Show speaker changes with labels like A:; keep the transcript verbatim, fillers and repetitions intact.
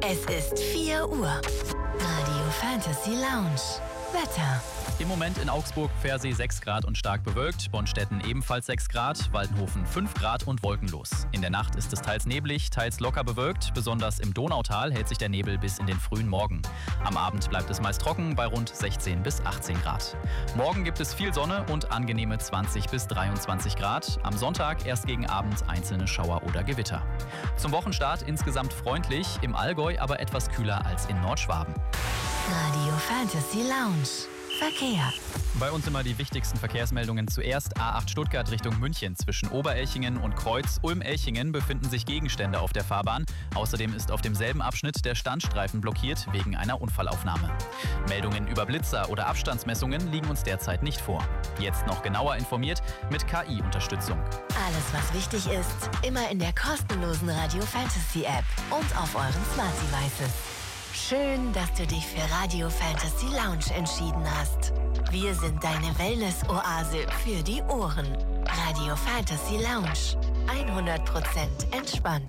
A: Es ist vier Uhr. Radio Fantasy Lounge. Wetter.
B: Im Moment in Augsburg, Pfersee sechs Grad und stark bewölkt, Bonstetten ebenfalls sechs Grad, Waldenhofen fünf Grad und wolkenlos. In der Nacht ist es teils neblig, teils locker bewölkt, besonders im Donautal hält sich der Nebel bis in den frühen Morgen. Am Abend bleibt es meist trocken bei rund sechzehn bis achtzehn Grad. Morgen gibt es viel Sonne und angenehme zwanzig bis dreiundzwanzig Grad. Am Sonntag erst gegen Abend einzelne Schauer oder Gewitter. Zum Wochenstart insgesamt freundlich, im Allgäu aber etwas kühler als in Nordschwaben.
A: Radio Fantasy Lounge. Verkehr.
B: Bei uns immer die wichtigsten Verkehrsmeldungen. Zuerst A acht Stuttgart Richtung München. Zwischen Oberelchingen und Kreuz Ulm-Elchingen befinden sich Gegenstände auf der Fahrbahn. Außerdem ist auf demselben Abschnitt der Standstreifen blockiert wegen einer Unfallaufnahme. Meldungen über Blitzer oder Abstandsmessungen liegen uns derzeit nicht vor. Jetzt noch genauer informiert mit K I-Unterstützung.
A: Alles, was wichtig ist, immer in der kostenlosen Radio Fantasy App und auf euren Smart Devices. Schön, dass du dich für Radio Fantasy Lounge entschieden hast. Wir sind deine Wellness-Oase für die Ohren. Radio Fantasy Lounge. hundert Prozent entspannt.